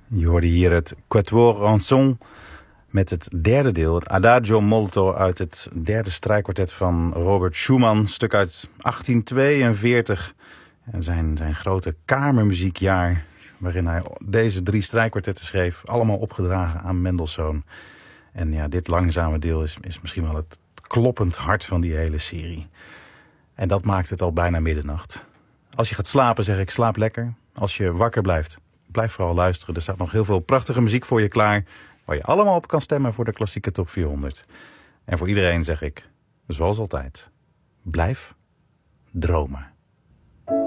Je hoorde hier het Quatuor Rançon met het derde deel, het Adagio Molto uit het derde strijkkwartet van Robert Schumann, stuk uit 1842. En zijn grote kamermuziekjaar, waarin hij deze 3 strijkkwartetten schreef, allemaal opgedragen aan Mendelssohn. En ja, dit langzame deel is misschien wel het kloppend hart van die hele serie. En dat maakt het al bijna middernacht. Als je gaat slapen, zeg ik, slaap lekker. Als je wakker blijft, blijf vooral luisteren. Er staat nog heel veel prachtige muziek voor je klaar, waar je allemaal op kan stemmen voor de klassieke top 400. En voor iedereen zeg ik, zoals altijd, blijf dromen.